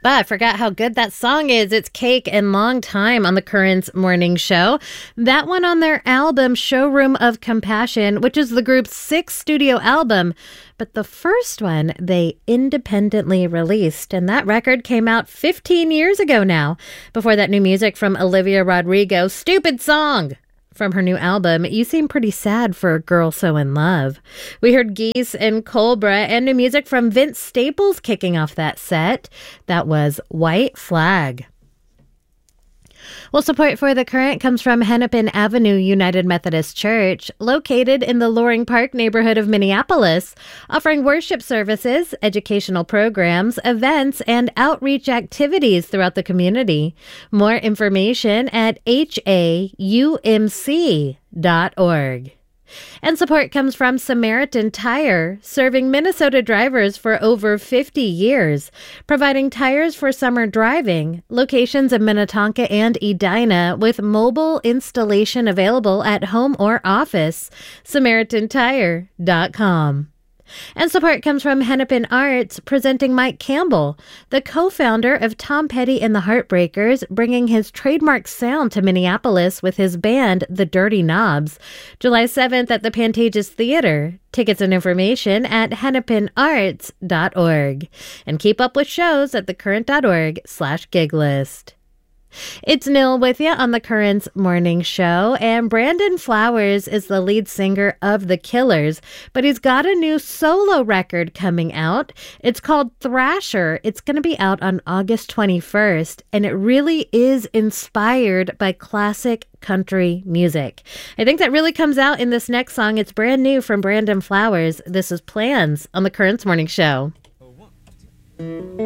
But I forgot how good that song is. It's Cake and Long Time on the Currents Morning Show. That one on their album Showroom of Compassion, which is the group's sixth studio album. But the first one they independently released, and that record came out 15 years ago now. Before that, new music from Olivia Rodrigo, Stupid Song. From her new album, You Seem Pretty Sad for a Girl So in Love. We heard Geese and Cobra and new music from Vince Staples kicking off that set. That was White Flag. Well, support for The Current comes from Hennepin Avenue United Methodist Church, located in the Loring Park neighborhood of Minneapolis, offering worship services, educational programs, events, and outreach activities throughout the community. More information at haumc.org. And support comes from Samaritan Tire, serving Minnesota drivers for over 50 years, providing tires for summer driving, locations in Minnetonka and Edina with mobile installation available at home or office. SamaritanTire.com. And support comes from Hennepin Arts, presenting Mike Campbell, the co-founder of Tom Petty and the Heartbreakers, bringing his trademark sound to Minneapolis with his band, The Dirty Knobs, July 7th at the Pantages Theater. Tickets and information at hennepinarts.org. And keep up with shows at thecurrent.org/giglist. It's Nil with you on the Currents Morning Show, and Brandon Flowers is the lead singer of The Killers, but he's got a new solo record coming out. It's called Thrasher. It's going to be out on August 21st, and it really is inspired by classic country music. I think that really comes out in this next song. It's brand new from Brandon Flowers. This is Plans on the Currents Morning Show.